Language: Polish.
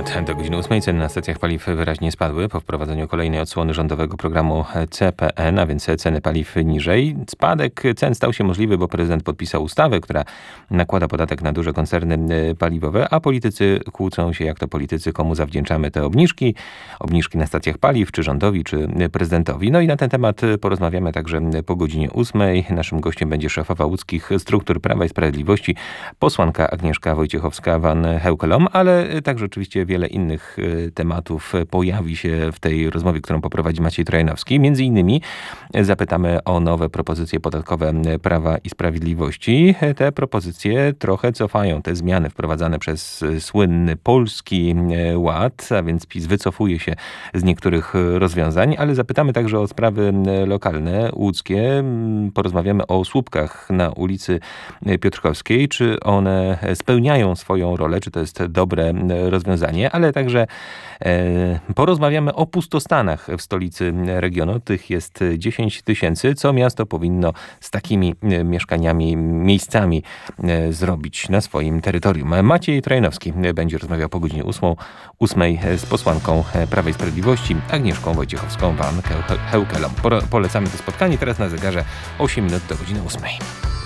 minut do godziny 8. Ceny na stacjach paliw wyraźnie spadły po wprowadzeniu kolejnej odsłony rządowego programu CPN, a więc ceny paliw niżej. Spadek cen stał się możliwy, bo prezydent podpisał ustawę, która nakłada podatek na duże koncerny paliwowe, a politycy kłócą się, jak to politycy, komu zawdzięczamy te obniżki. Obniżki na stacjach paliw, czy rządowi, czy prezydentowi. No i na ten temat porozmawiamy także po godzinie 8. Naszym gościem będzie szefowa łódzkich struktur Prawa i Sprawiedliwości, posłanka Agnieszka Wojciechowska-Van Heukelom, ale także oczywiście wiele innych tematów pojawi się w tej rozmowie, którą poprowadzi Maciej Trojanowski. Między innymi zapytamy o nowe propozycje podatkowe Prawa i Sprawiedliwości. Te propozycje trochę cofają te zmiany wprowadzane przez słynny Polski Ład, a więc PiS wycofuje się z niektórych rozwiązań, ale zapytamy także o sprawy lokalne, łódzkie. Porozmawiamy o słupkach na ulicy Piotrkowskiej, czy one spełniają swoją rolę, czy to jest dobre rozwiązanie, ale także porozmawiamy o pustostanach w stolicy regionu. Tych jest 10 000. Co miasto powinno z takimi mieszkaniami, miejscami zrobić na swoim terytorium? Maciej Trojanowski będzie rozmawiał po godzinie 8 z posłanką Prawa i Sprawiedliwości Agnieszką Wojciechowską-Van Heukelom. Polecamy to spotkanie. Teraz na zegarze 8 minut do godziny 8.